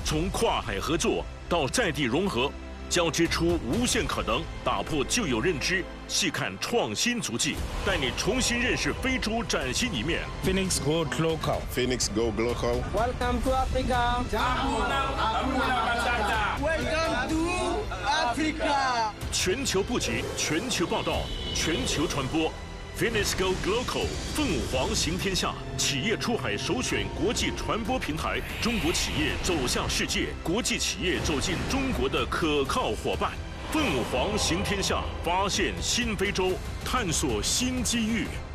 从跨海合作到在地融合，交织出无限可能，打破旧有认知，细看创新足迹，带你重新认识非洲崭新一面。 Phoenix Go Global. Phoenix Go Global. Welcome to Africa. Welcome to Africa. 全球布局，全球报道，全球传播。Phoenix Go Global 凤凰行天下，企业出海首选国际传播平台，中国企业走向世界，国际企业走进中国的可靠伙伴。凤凰行天下，发现新非洲，探索新机遇。